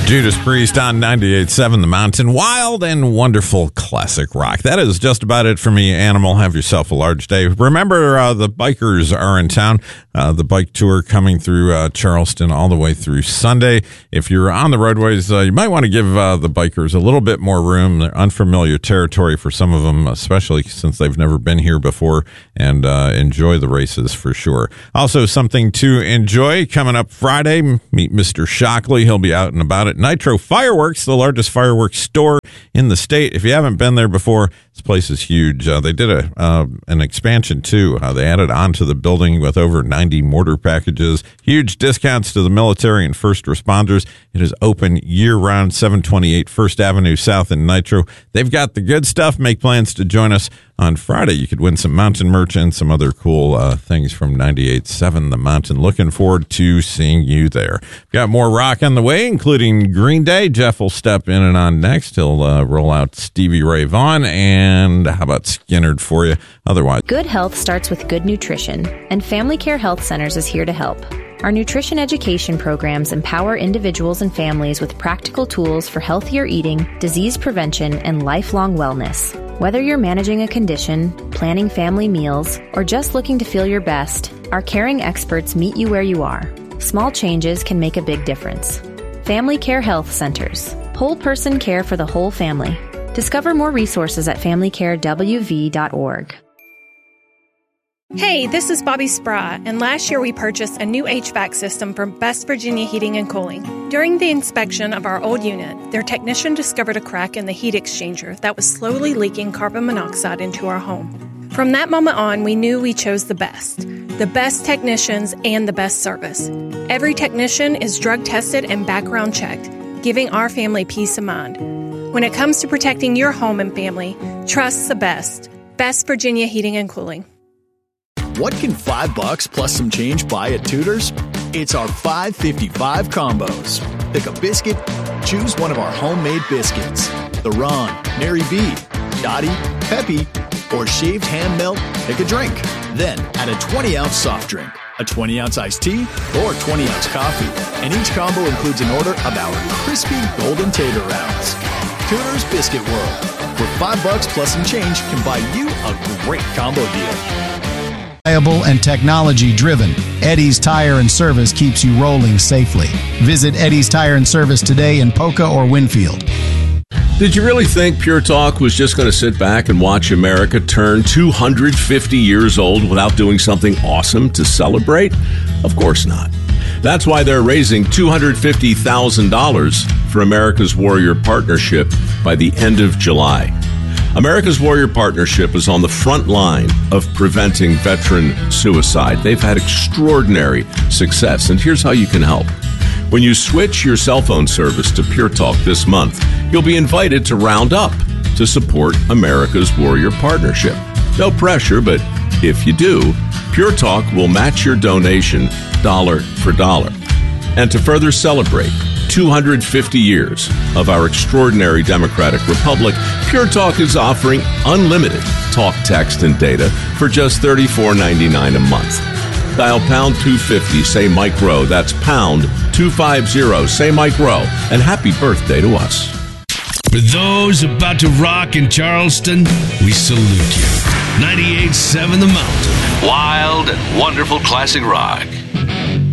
Judas Priest on 98.7 The Mountain. Wild and wonderful classic rock. That is just about it for me, Animal. Have yourself a large day. Remember, the bikers are in town. The bike tour coming through Charleston all the way through Sunday. If you're on the roadways, you might want to give the bikers a little bit more room. They're unfamiliar territory for some of them, especially since they've never been here before, and enjoy the races for sure. Also, something to enjoy coming up Friday. Meet Mr. Shockley. He'll be out and about at Nitro Fireworks, the largest fireworks store in the state. If you haven't been there before, this place is huge. They did an expansion too. They added on to the building with over 90 mortar packages, huge discounts to the military and first responders. It is open year-round, 728 First Avenue South in Nitro. They've got the good stuff. Make plans to join us on Friday. You could win some mountain merch and some other cool things from 98.7 The Mountain. Looking forward to seeing you there. Got more rock on the way, including Green Day. Jeff will step in and on next. He'll roll out Stevie Ray Vaughan, and how about Skynyrd for you? Otherwise, good health starts with good nutrition, and Family Care Health Centers is here to help. Our nutrition education programs empower individuals and families with practical tools for healthier eating, disease prevention, and lifelong wellness. Whether you're managing a condition, planning family meals, or just looking to feel your best, our caring experts meet you where you are. Small changes can make a big difference. Family Care Health Centers. Whole person care for the whole family. Discover more resources at FamilyCareWV.org. Hey, this is Bobby Sprott, and last year we purchased a new HVAC system from Best Virginia Heating and Cooling. During the inspection of our old unit, their technician discovered a crack in the heat exchanger that was slowly leaking carbon monoxide into our home. From that moment on, we knew we chose the best technicians and the best service. Every technician is drug tested and background checked, giving our family peace of mind. When it comes to protecting your home and family, trust the best. Best Virginia Heating and Cooling. What can $5 plus some change buy at Tudor's? It's our $5.55 combos. Pick a biscuit, choose one of our homemade biscuits. The Ron, Mary B, Dottie, Peppy, or shaved ham melt, pick a drink. Then add a 20-ounce soft drink, a 20-ounce iced tea, or 20-ounce coffee. And each combo includes an order of our crispy golden tater rounds. Tudor's Biscuit World, where $5 plus some change can buy you a great combo deal. Reliable and technology-driven, Eddie's Tire and Service keeps you rolling safely. Visit Eddie's Tire and Service today in Poca or Winfield. Did you really think Pure Talk was just going to sit back and watch America turn 250 years old without doing something awesome to celebrate? Of course not. That's why they're raising $250,000 for America's Warrior Partnership by the end of July. America's Warrior Partnership is on the front line of preventing veteran suicide. They've had extraordinary success, and here's how you can help. When you switch your cell phone service to Pure Talk this month, you'll be invited to round up to support America's Warrior Partnership. No pressure, but if you do, Pure Talk will match your donation dollar for dollar. And to further celebrate 250 years of our extraordinary democratic republic, Pure Talk is offering unlimited talk, text, and data for just $34.99 a month. Dial pound 250, say Mike Rowe. That's pound 250, say Mike Rowe. And happy birthday to us. For those about to rock in Charleston, we salute you. 98.7 The Mountain. Wild and wonderful classic rock.